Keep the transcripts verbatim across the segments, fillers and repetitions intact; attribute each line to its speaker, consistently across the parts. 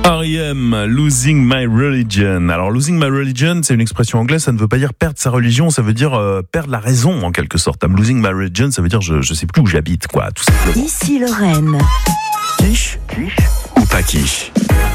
Speaker 1: R E M, Losing My Religion. Alors, Losing My Religion, c'est une expression anglaise, ça ne veut pas dire perdre sa religion, ça veut dire euh, perdre la raison, en quelque sorte. I'm losing my religion, ça veut dire je, je sais plus où j'habite, quoi, tout simplement.
Speaker 2: Ici Lorraine.
Speaker 3: Quiche, quiche ou pas quiche?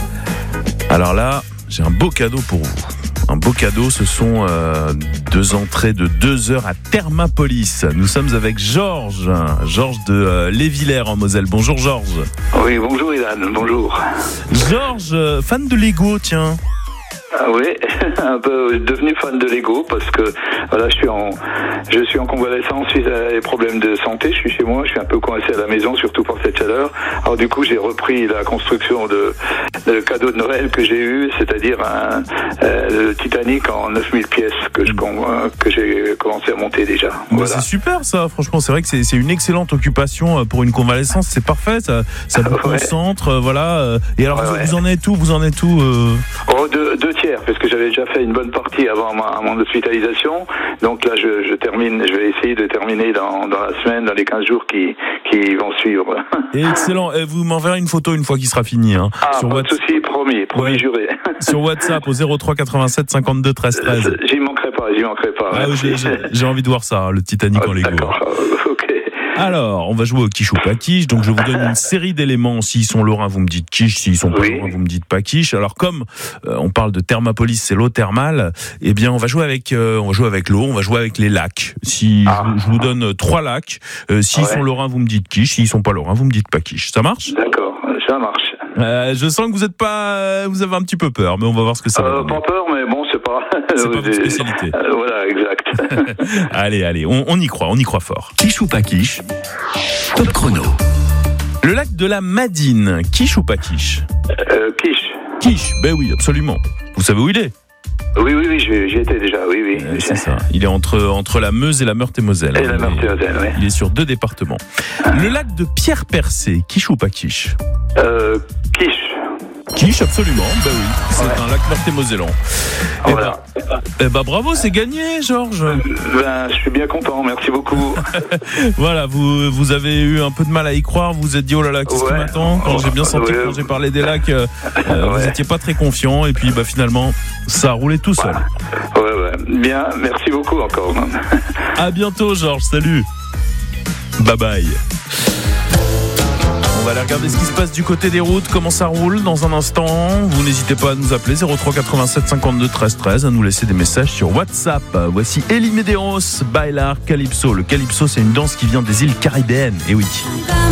Speaker 1: Alors là, j'ai un beau cadeau pour vous. Un beau cadeau, ce sont euh, deux entrées de deux heures à Thermapolis. Nous sommes avec Georges, Georges de euh, Lévillers en Moselle. Bonjour Georges.
Speaker 4: Oui, bonjour Ilan, bonjour.
Speaker 1: Georges, euh, fan de Lego, tiens.
Speaker 4: Ah oui, un peu devenu fan de Lego parce que voilà, je suis en, je suis en convalescence suite à des problèmes de santé. Je suis chez moi, je suis un peu coincé à la maison, surtout pour cette chaleur. Alors du coup, j'ai repris la construction de, de cadeau de Noël que j'ai eu, c'est-à-dire un euh, le Titanic en neuf mille pièces que je que j'ai commencé à monter déjà. Voilà.
Speaker 1: C'est super ça, franchement, c'est vrai que c'est, c'est une excellente occupation pour une convalescence, c'est parfait, ça, ça vous
Speaker 4: ouais.
Speaker 1: concentre, voilà. Et alors,
Speaker 4: ouais,
Speaker 1: vous,
Speaker 4: ouais.
Speaker 1: vous en êtes où Vous en êtes où euh...
Speaker 4: Oh, deux, deux tiers, parce que j'avais déjà fait une bonne partie avant ma, mon hospitalisation. Donc là, je, je termine, je vais essayer de terminer dans, dans la semaine, dans les quinze jours qui, qui vont suivre.
Speaker 1: Excellent. Et vous m'enverrez une photo une fois qu'il sera fini. Hein,
Speaker 4: ah,
Speaker 1: sur
Speaker 4: pas
Speaker 1: What...
Speaker 4: de souci, promis, promis
Speaker 1: ouais.
Speaker 4: juré.
Speaker 1: Sur WhatsApp au zéro trois quatre-vingt-sept cinquante-deux treize treize.
Speaker 4: J'y manquerai pas, j'y manquerai pas.
Speaker 1: Ah, j'ai, j'ai, j'ai envie de voir ça, hein, le Titanic
Speaker 4: oh,
Speaker 1: en Lego.
Speaker 4: D'accord, ok.
Speaker 1: Alors, on va jouer au quiche ou pas quiche. Donc, je vous donne une série d'éléments. S'ils sont lorrains, vous me dites quiche. S'ils sont pas
Speaker 4: oui.
Speaker 1: lorrains, vous me dites pas quiche. Alors, comme euh, on parle de Thermapolis, c'est l'eau thermale. Eh bien, on va jouer avec, euh, on va jouer avec l'eau. On va jouer avec les lacs. Si ah. je, je vous donne trois lacs, euh, s'ils ouais. sont lorrains, vous me dites quiche. S'ils sont pas lorrains, vous me dites pas quiche. Ça marche ?
Speaker 4: D'accord, ça marche.
Speaker 1: Euh, je sens que vous êtes pas, vous avez un petit peu peur, mais on va voir ce que ça
Speaker 4: euh,
Speaker 1: va.
Speaker 4: Pas peur, mais bon, c'est pas.
Speaker 1: C'est pas votre spécialité.
Speaker 4: Euh, voilà, exact.
Speaker 1: allez, allez, on, on y croit, on y croit fort.
Speaker 3: Quiche ou pas quiche? Top chrono.
Speaker 1: Le lac de la Madine, quiche ou pas quiche?
Speaker 4: euh, Quiche.
Speaker 1: Quiche, ben oui, absolument. Vous savez où il est?
Speaker 4: Oui, oui, oui, j'y, j'y étais déjà, oui, oui.
Speaker 1: Euh, c'est ça. Il est entre, entre la Meuse et la Meurthe-et-Moselle.
Speaker 4: Et la Meurthe-et-Moselle, oui.
Speaker 1: Il est sur deux départements. Le lac de Pierre-Percé, quiche ou pas quiche?
Speaker 4: Euh, quiche.
Speaker 1: Quiche, absolument, ben oui. C'est
Speaker 4: ouais.
Speaker 1: un lac meurthe-et-mosellan.
Speaker 4: Et voilà.
Speaker 1: ben, eh ben, bravo, c'est gagné, Georges.
Speaker 4: Ben, je suis bien content, merci beaucoup.
Speaker 1: Voilà, vous, vous avez eu un peu de mal à y croire, vous vous êtes dit, oh là là, qu'est-ce ouais. qui m'attend? Quand j'ai bien senti, ouais. quand j'ai parlé des lacs, euh, ouais. vous n'étiez pas très confiant, et puis bah, finalement, ça a roulé tout seul.
Speaker 4: Ouais, ouais, bien, merci beaucoup encore.
Speaker 1: À bientôt, Georges, salut. Bye bye. On va aller regarder ce qui se passe du côté des routes, comment ça roule dans un instant. Vous n'hésitez pas à nous appeler zéro trois quatre-vingt-sept cinquante-deux treize treize, à nous laisser des messages sur WhatsApp. Voici Elie Medeiros, Bailar Calypso. Le Calypso, c'est une danse qui vient des îles caribéennes. Et oui.